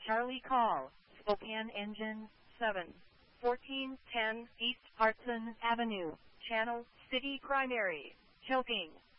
Charlie call, Spokane engine 7. 1410 East Hartson Avenue, Channel City Primary, Chilking.